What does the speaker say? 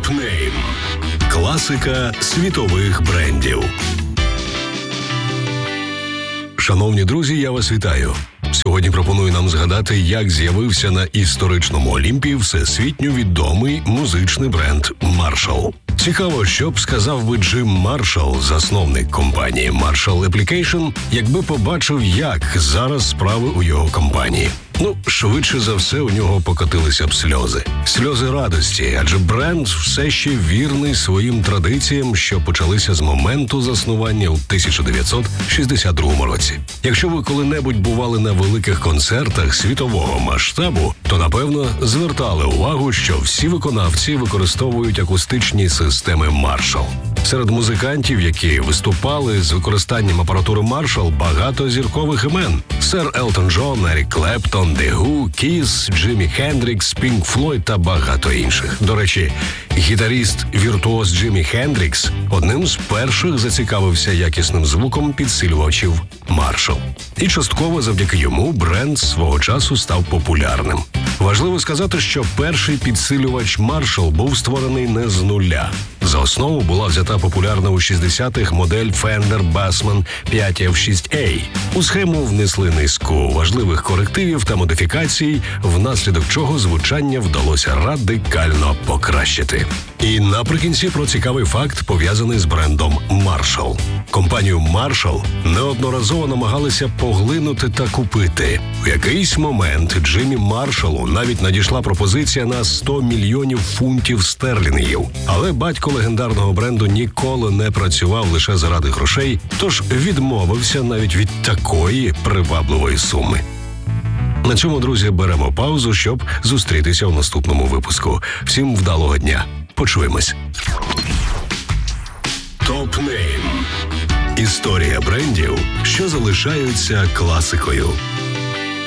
Топ-нейм. Класика світових брендів. Шановні друзі, я вас вітаю. Сьогодні пропоную нам згадати, як з'явився на історичному Олімпі всесвітньо відомий музичний бренд Marshall. Цікаво, що б сказав би Джим Marshall, засновник компанії Marshall Application, якби побачив, як зараз справи у його компанії. Швидше за все, у нього покотилися б сльози. Сльози радості, адже бренд все ще вірний своїм традиціям, що почалися з моменту заснування у 1962 році. Якщо ви коли-небудь бували на великих концертах світового масштабу, то, напевно, звертали увагу, що всі виконавці використовують акустичні системи Marshall. Серед музикантів, які виступали з використанням апаратури Marshall, багато зіркових імен. Сер Елтон Джон, Ерік Клептон, The Who, Kiss, Джиммі Хендрікс, Пінк Флойд та багато інших. До речі, гітаріст-віртуоз Джиммі Хендрікс одним з перших зацікавився якісним звуком підсилювачів Marshall. І частково завдяки йому бренд свого часу став популярним. Важливо сказати, що перший підсилювач Marshall був створений не з нуля. За основу була взята популярна у 60-х модель Fender Bassman 5F6A. У схему внесли низку важливих корективів та модифікацій, внаслідок чого звучання вдалося радикально покращити. І наприкінці про цікавий факт, пов'язаний з брендом Marshall. Компанію Marshall неодноразово намагалися поглинути та купити. У якийсь момент Джиммі Маршалу навіть надійшла пропозиція на 100 мільйонів фунтів стерлінгів. Але батько легендарного бренду ніколи не працював лише заради грошей, тож відмовився навіть від такої привабливої суми. На цьому, друзі, беремо паузу, щоб зустрітися у наступному випуску. Всім вдалого дня. Почуємось. Топ-нейм. Історія брендів, що залишаються класикою.